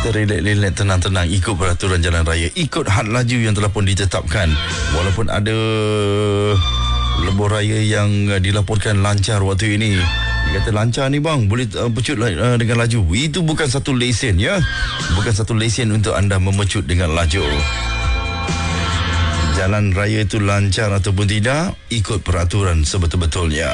Kita relax, tenang-tenang, ikut peraturan jalan raya, ikut had laju yang telah pun ditetapkan. Walaupun ada lebuh raya yang dilaporkan lancar waktu ini. Dia kata lancar ni bang, boleh pecut dengan laju. Itu bukan satu lesen ya. Bukan satu lesen untuk anda memecut dengan laju. Jalan raya itu lancar ataupun tidak, ikut peraturan sebetul-betulnya.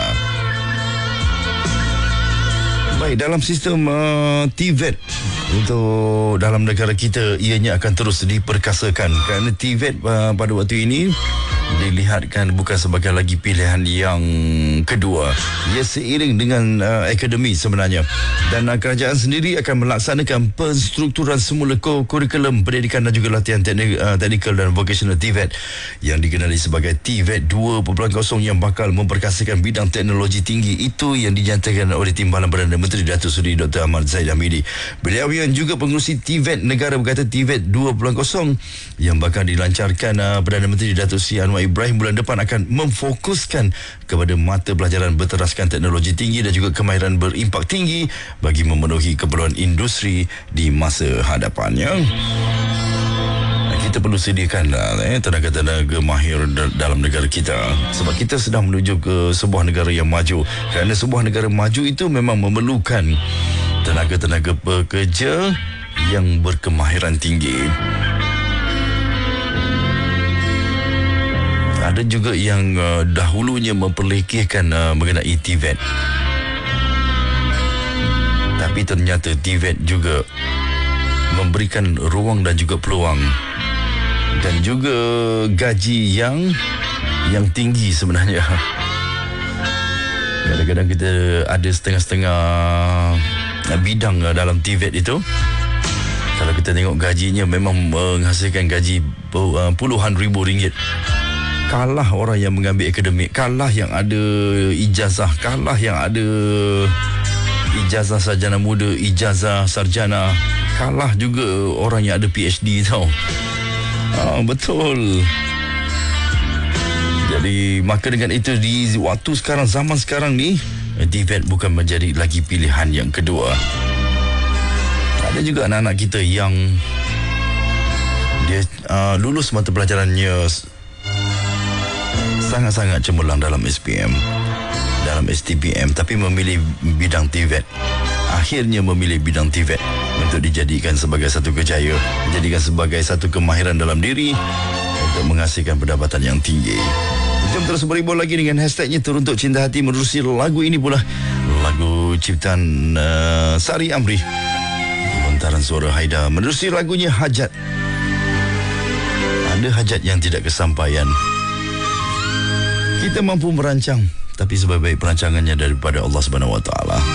Baik, dalam sistem TVET untuk dalam negara kita, ianya akan terus diperkasakan kerana TVET pada waktu ini dilihatkan bukan sebagai lagi pilihan yang kedua. Ia seiring dengan akademi sebenarnya. Dan kerajaan sendiri akan melaksanakan penstrukturan semula kurikulum pendidikan dan juga latihan teknikal dan vocational TVET yang dikenali sebagai TVET 2.0 yang bakal memperkasakan bidang teknologi tinggi. Itu yang dinyatakan oleh Timbalan Perdana Menteri Datuk Seri Dr. Ahmad Zahid Hamidi. Beliau yang juga pengurusi TVET negara berkata TVET 2.0 yang bakal dilancarkan Perdana Menteri Datuk Seri Anwar Ibrahim bulan depan akan memfokuskan kepada mata pelajaran berteraskan teknologi tinggi dan juga kemahiran berimpak tinggi bagi memenuhi keperluan industri di masa hadapannya. Kita perlu sediakan tenaga-tenaga mahir dalam negara kita sebab kita sedang menuju ke sebuah negara yang maju. Kerana sebuah negara maju itu memang memerlukan tenaga-tenaga pekerja yang berkemahiran tinggi. Ada juga yang dahulunya memperlekehkan mengenai TVET. Tapi ternyata TVET juga memberikan ruang dan juga peluang dan juga gaji yang tinggi sebenarnya. Kadang-kadang kita ada setengah-setengah bidang dalam TVET itu. Kalau kita tengok gajinya memang menghasilkan gaji puluhan ribu ringgit. Kalah orang yang mengambil akademik, kalah yang ada ijazah, kalah yang ada ijazah sarjana muda, ijazah sarjana, kalah juga orang yang ada PhD tau. Betul. Jadi maka dengan itu di waktu sekarang, zaman sekarang ni, TVET bukan menjadi lagi pilihan yang kedua. Ada juga anak-anak kita yang dia lulus mata pelajarannya sangat-sangat cemerlang dalam SPM, dalam STPM, tapi memilih bidang TVET. Akhirnya memilih bidang TVET untuk dijadikan sebagai satu kejayaan, dijadikan sebagai satu kemahiran dalam diri untuk menghasilkan pendapatan yang tinggi. Jom terus berhibur lagi dengan hashtagnya Teruntuk Cinta Hati menerusi lagu ini pula. Lagu ciptaan Sari Amri, lontaran suara Haida, menerusi lagunya Hajat. Ada hajat yang tidak kesampaian. Kita mampu merancang, tapi sebaik-baik perancangannya daripada Allah Subhanahu Wa Taala.